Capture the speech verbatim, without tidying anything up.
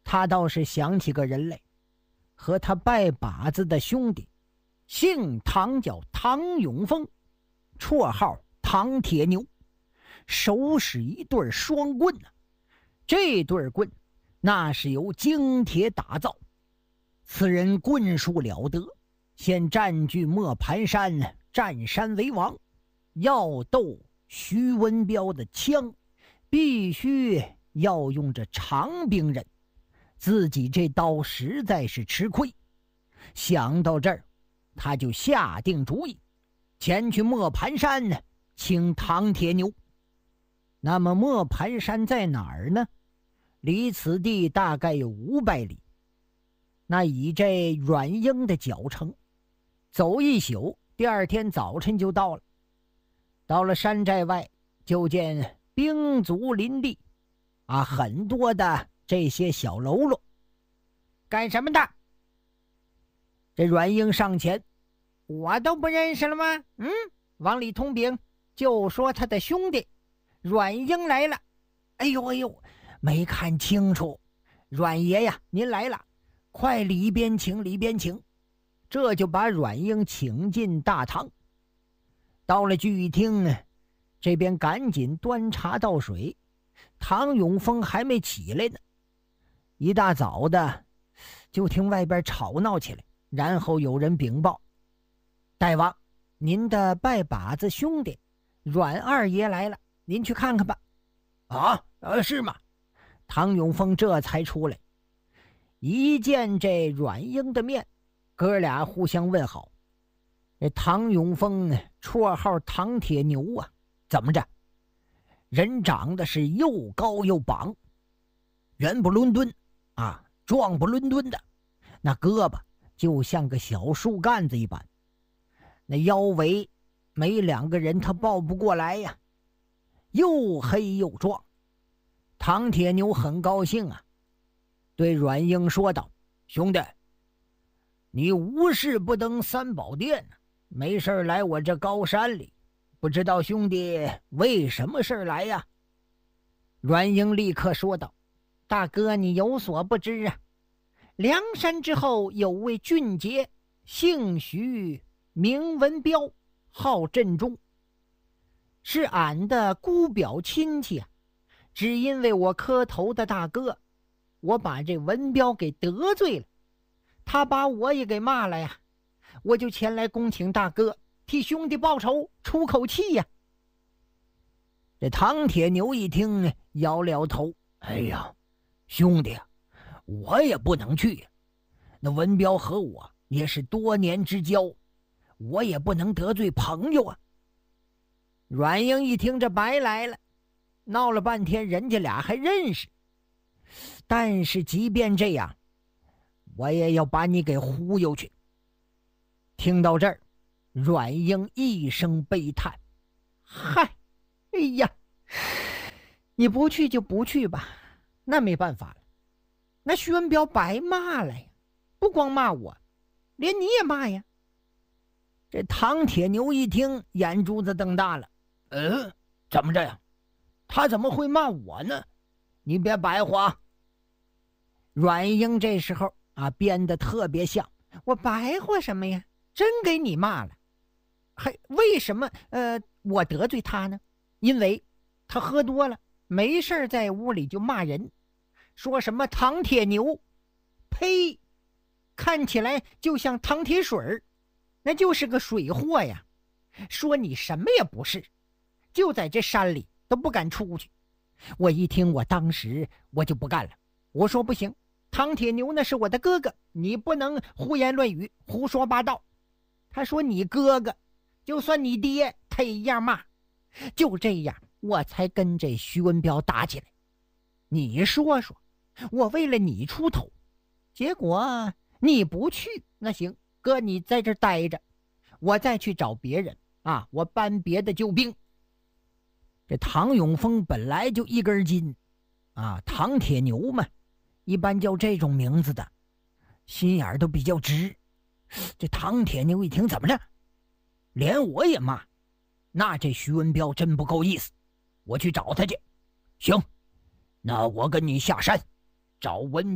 他倒是想起个人来，和他拜把子的兄弟，姓唐叫唐永峰，绰号唐铁牛，手使一对双棍呢、啊。这对棍那是由精铁打造，此人棍术了得，现占据磨盘山，占山为王。要斗徐文彪的枪，必须要用这长柄刃，自己这刀实在是吃亏。想到这儿，他就下定主意，前去磨盘山呢，请唐铁牛。那么磨盘山在哪儿呢？离此地大概有五百里。那以这阮英的脚程，走一宿，第二天早晨就到了。到了山寨外，就见兵卒林立，啊，很多的这些小喽啰。干什么的？这阮英上前，我都不认识了吗？嗯，往里通禀，就说他的兄弟阮英来了。哎呦哎呦，没看清楚。阮爷呀，您来了，快里边请，里边请。这就把阮英请进大堂。到了聚义厅，这边赶紧端茶倒水。唐永峰还没起来呢，一大早的就听外边吵闹起来，然后有人禀报：大王，您的拜把子兄弟阮二爷来了，您去看看吧。啊，呃，是吗？唐永峰这才出来，一见这阮英的面，哥俩互相问好。这唐永峰绰号唐铁牛啊，怎么着？人长得是又高又膀，圆不伦敦啊，壮不伦敦的，那胳膊就像个小树干子一般，那腰围没两个人他抱不过来呀，又黑又壮。唐铁牛很高兴啊，对阮英说道：兄弟，你无事不登三宝殿，没事来我这高山里，不知道兄弟为什么事来呀？阮英立刻说道：大哥，你有所不知啊，梁山之后有位俊杰，姓徐，名文彪，号振中，是俺的姑表亲戚啊。只因为我磕头的大哥，我把这文彪给得罪了，他把我也给骂了呀，我就前来恭请大哥替兄弟报仇，出口气呀。这唐铁牛一听，摇摇头：哎呀，兄弟啊，我也不能去呀。那文彪和我也是多年之交，我也不能得罪朋友啊。阮英一听，这白来了，闹了半天人家俩还认识，但是即便这样，我也要把你给忽悠去。听到这儿，阮英一声悲叹：嗨，哎呀，你不去就不去吧，那没办法了。那徐文彪白骂了呀，不光骂我，连你也骂呀。这唐铁牛一听，眼珠子瞪大了：嗯，怎么这样？他怎么会骂我呢？你别白话。阮英这时候啊，编得特别像：我白话什么呀？真给你骂了。还为什么呃我得罪他呢？因为他喝多了，没事在屋里就骂人，说什么唐铁牛，呸，看起来就像唐铁水儿，那就是个水货呀。说你什么也不是，就在这山里都不敢出去。我一听，我当时我就不干了，我说不行，唐铁牛那是我的哥哥，你不能胡言乱语，胡说八道。他说你哥哥，就算你爹他也一样骂。就这样，我才跟这徐文彪打起来。你说说，我为了你出头，结果你不去，那行，哥你在这待着，我再去找别人啊，我搬别的救兵。这唐永峰本来就一根筋啊，唐铁牛嘛，一般叫这种名字的心眼都比较直。这唐铁牛一听，怎么着，连我也骂，那这徐文彪真不够意思，我去找他去。行，那我跟你下山找文